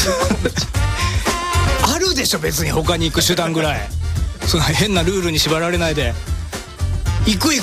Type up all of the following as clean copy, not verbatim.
あるでしょ別に他に行く手段ぐらい。そんな変なルールに縛られないで行く、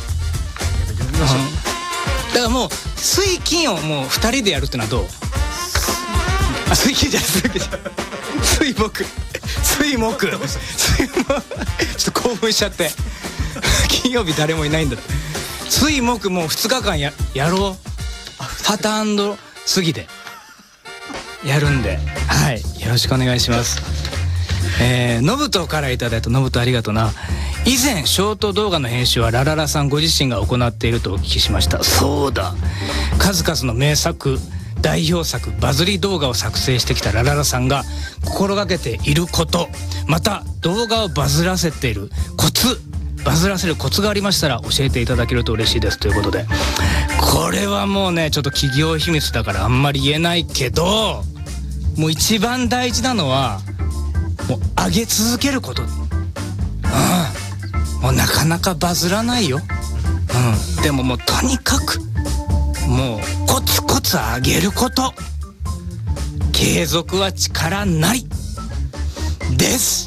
だからもう水金をもう2人でやるってのはどう？水金じゃない水木ちょっと興奮しちゃって金曜日誰もいないんだって。水木もう2日間やろう。サターン杉でやるんで、はい、よろしくお願いします。ノブトからいただいた。ノブトありがとうな。以前ショート動画の編集はラララさんご自身が行っているとお聞きしました。そうだ、数々の名作代表作バズり動画を作成してきたラララさんが心がけていること、また動画をバズらせているコツ、バズらせるコツがありましたら教えていただけると嬉しいですということで、これはもうねちょっと企業秘密だからあんまり言えないけど、もう一番大事なのはもう上げ続けること。もうなかなかバズらないよ。でももうとにかくもうコツコツ上げること。継続は力なりです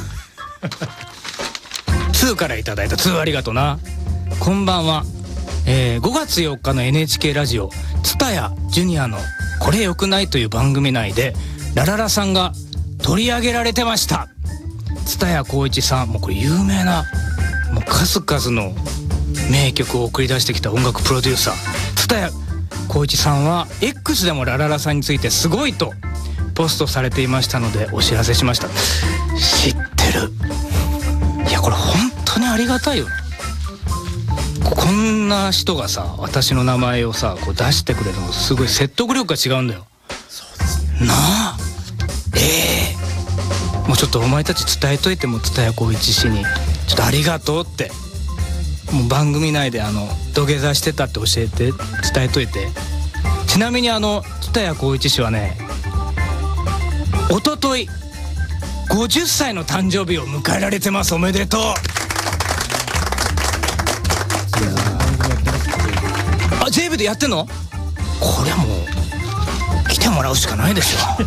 2からいただいた。2ありがとうな。こんばんは。5月4日の NHK ラジオ蔦屋ジュニアのこれよくないという番組内でラララさんが取り上げられてました。蔦屋浩一さん、もうこれ有名なもう数々の名曲を送り出してきた音楽プロデューサー蔦屋浩一さんは X でもラララさんについてすごいとポストされていましたのでお知らせしました。知ってる。いやこれ本当にありがたいよ。こんな人がさ私の名前をさこう出してくれるのすごい説得力が違うんだよ。 そうですね。 なあ、もうちょっとお前たち伝えといても蔦屋浩一氏にちょっとありがとうってもう番組内で土下座してたって教えて伝えといて。ちなみに蔦屋浩一氏はね一昨日50歳の誕生日を迎えられてます。おめでとう。あ、JB でやってんの？これもう来てもらうしかないでしょ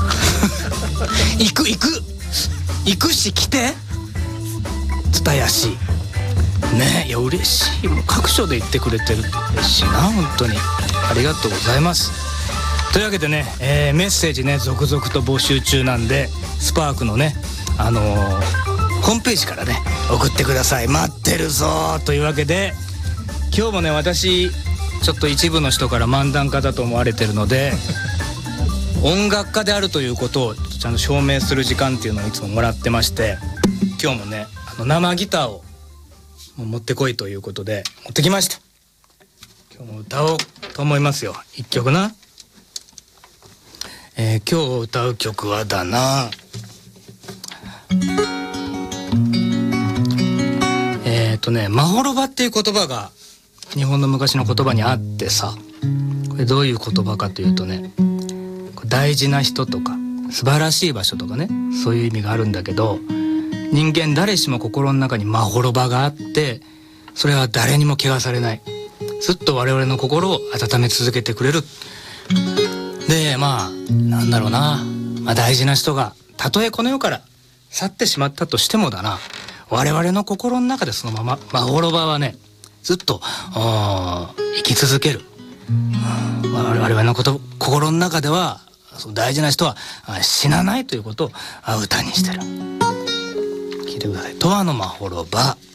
行くし来て蔦屋氏ね。いや嬉しい。もう各所で言ってくれてるしな、本当にありがとうございます。というわけでね、メッセージね続々と募集中なんでスパークのねホームページからね送ってください。待ってるぞ。というわけで今日もね私ちょっと一部の人から漫談家だと思われてるので音楽家であるということをちゃんと証明する時間っていうのをいつももらってまして、今日もね生ギターを持ってこいということで持ってきました。今日も歌おうと思いますよ。一曲な、今日歌う曲はだな、まほろばっていう言葉が日本の昔の言葉にあってさ、これどういう言葉かというとね、大事な人とか素晴らしい場所とかね、そういう意味があるんだけど、人間誰しも心の中にまほろばがあって、それは誰にも汚されない、ずっと我々の心を温め続けてくれる。でなんだろうな、大事な人がたとえこの世から去ってしまったとしてもだな、我々の心の中でそのまままほろばはねずっと生き続ける。我々の心の中では大事な人は死なないということを歌にしてる。聞いてください。永遠のまほろば。